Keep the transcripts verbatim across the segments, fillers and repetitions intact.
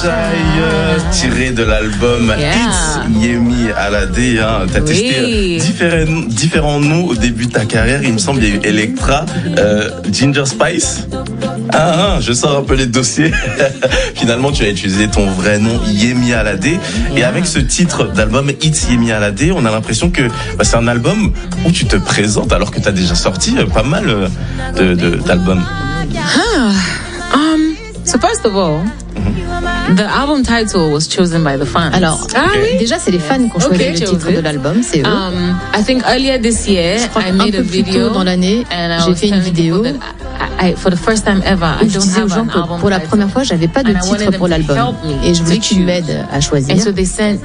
Shy, tiré de l'album Yeah. It's Yemi Alade. Hein. T'as Oui. testé différents, différents noms au début de ta carrière. Il me semble qu'il y a eu Electra, euh, Ginger Spice. Ah, ah, je sors un peu les dossiers. Finalement, tu as utilisé ton vrai nom, Yemi Alade. Et avec ce titre d'album, It's Yemi Alade, on a l'impression que bah, c'est un album où tu te présentes alors que tu as déjà sorti euh, pas mal euh, de, de, d'albums. Um, so first of all, the album title was chosen by the fans. Alors, ah, Okay. déjà, c'est les fans qui ont choisi Okay, le chose titre it. de l'album, c'est eux. Um, I think earlier this year, Je crois I qu'un made a peu plus video tôt dans l'année, and I j'ai was fait une telling vidéo people that I, I, for the first time ever, I où je don't disais aux have gens an que album pour la title. première fois, j'avais pas de And I wanted titre them pour to l'album. help me Et je voulais to qu'ils choose. m'aident à choisir. And so they sent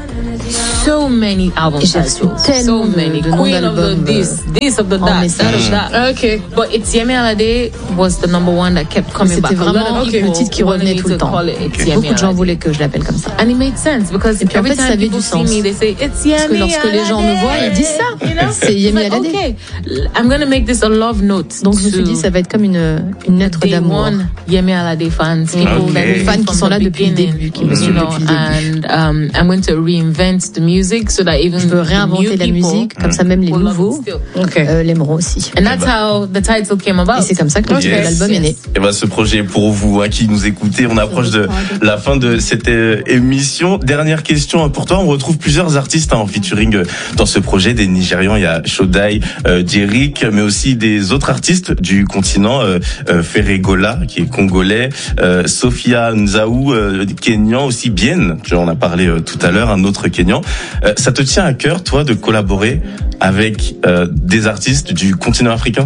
so many album Et j'ai reçu titles, tellement so de- many. de noms Queen of the d'albums, this, this of the en that, message. that of that. Okay. But It's Yemi Alade was the number one that kept coming C'était back. A lot vraiment of le people titre qui wanted revenait me tout le to temps. call it It's Yemi Beaucoup de gens Alade. voulaient que je l'appelle comme ça. And it made sense because Et puis en every fait, ça time avait people du see sens. me, they say it's Parce que Yemi lorsque les gens me voient, ils disent ça. You know? C'est Yemi Like, Alade. okay, I'm gonna make this a love note. Donc je me suis to dit, ça va être comme une, une lettre day d'amour. one Yemi Alade fans, people Okay. that Les fans qui from sont the là depuis le beginning, début, qui me you suivent know, depuis le début. and um, I'm going to reinvent the music so that even Je veux the réinventer new la people musique, comme ça même les will love it nouveaux still. Okay. euh, l'aimeront aussi. And that's how the title came about. Et c'est comme ça que le titre Yes. de l'album est né. Et ben ce projet est pour vous hein, qui nous écoutez. On approche de la fin de cette euh, émission. Dernière question pour toi. On retrouve plusieurs artistes hein, en featuring euh, dans ce projet. Des Nigérians, il y a Shodai, euh, Jerick, mais aussi des autres artistes du continent. Euh, euh, Ferregola, qui est congolais, euh, Sophia Nzaou, euh, Kenyan, aussi Bien. On a parlé euh, tout à l'heure, un autre Kenyan. Euh, ça te tient à cœur, toi, de collaborer avec euh, des artistes du continent africain?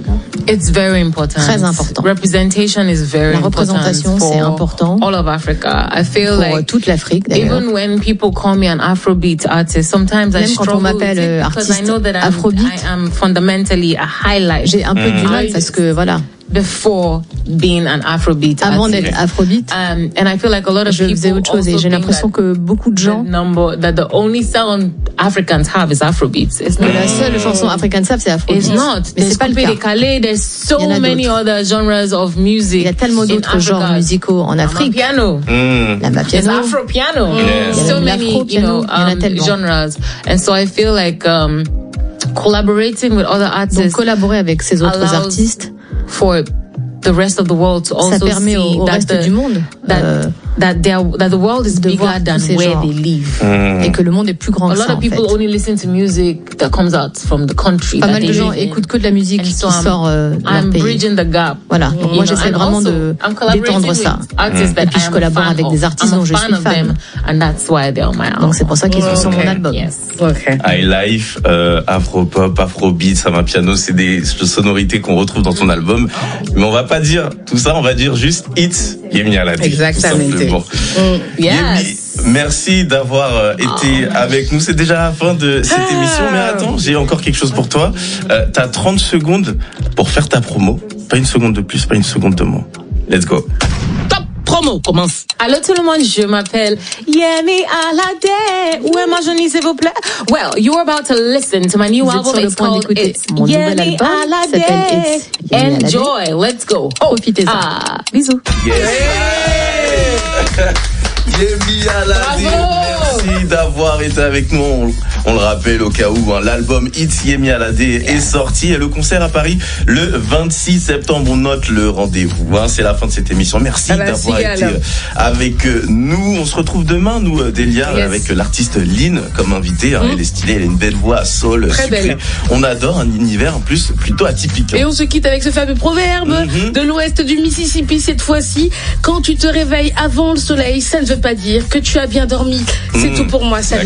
It's very important. Très important. Representation is very La important représentation, for c'est important all of Africa. I feel pour like toute l'Afrique d'ailleurs. even when people call me an Afrobeat artist, sometimes I Même quand on struggle m'appelle, with it euh, because I artiste know that I'm, Afrobeat, I am fundamentally a highlight J'ai un peu du mal parce que voilà, before being an Afrobeat avant artist. d'être Afrobeat, Um, and I feel like a lot of je faisais people autre chose et also j'ai think l'impression that que beaucoup de the gens number that the only sound Africans have is Afrobeats. It's que not. la seule chanson africaine savent c'est Afrobeat. It's not. Mais There's c'est pas le coupé cas. décalé. There's so Il y en a many d'autres. other genres of music. Il y a tellement in d'autres Africa. genres musicaux en Afrique. Piano. Mmh. La There's mapiano, Afro piano. Yes. So Il y a many, l'afro you know, piano, il y en a um, tellement. genres. And so I feel like um, collaborating with other donc artists collaborer avec ces autres allows artistes, for the rest of the world to ça also permet see au, au that, reste the, du monde that, euh, that, they are, that the world is de bigger voir than tous ces where genres. they live. Mmh. et que le monde est plus grand A que lot ça of en fait. people only listen to music that comes out from the country. Pas that mal they de gens live in. écoutent que de la musique And qui so I'm- sort euh, de leur I'm pays. bridging the gap. Voilà, donc You moi know, j'essaie and vraiment also, de I'm collaborating d'étendre ça. with artists that Et puis je I am a collabore fan avec of. des artistes I'm a dont je fan suis of fan. them, and that's why they're on my album. Donc c'est pour ça qu'ils sont sur mon Okay. album. Yes. Okay. High Life, euh, Afropop, Afrobeat, Amapiano, c'est des sonorités qu'on retrouve dans ton album. Mais on va pas dire tout ça, on va dire juste It's Yemi Alade. Exactement. tout simplement. Yes. Yemi, merci d'avoir euh, été avec nous. C'est déjà la fin de cette émission. Mais attends, j'ai encore quelque chose pour toi. Euh, t'as trente secondes pour faire ta promo. Pas une seconde de plus, pas une seconde de moins. Let's go. Top promo commence. Allô tout le monde, je m'appelle Yemi Alade. Où est ma journée s'il vous plaît? Well, you're about to listen to my new Vous êtes album. sur le It's point called d'écouter It's mon nouvel Yemi album qui s'appelle Alade. It's Yemi Alade. Enjoy, let's go. Profitez-en. Ah, bisous. Yemi Alade, merci d'avoir été avec nous. On, on le rappelle au cas où, hein, l'album It's Yemi Alade est sorti et le concert à Paris le vingt-six septembre. On note le rendez-vous. Hein, c'est la fin de cette émission. Merci Ah bah, d'avoir si, été alors. avec nous. On se retrouve demain, nous, Delia, Yes. avec l'artiste Lynn comme invitée. Hein, Mm. Elle est stylée, elle a une belle voix, soul, Très sucrée. belle. On adore un univers en plus plutôt atypique. Et on se quitte avec ce fameux proverbe Mhm. de l'ouest du Mississippi cette fois-ci. Quand tu te réveilles avant le soleil, ça ne veut pas dire que tu as bien dormi. C'est Mhm. tout pour moi. Salut.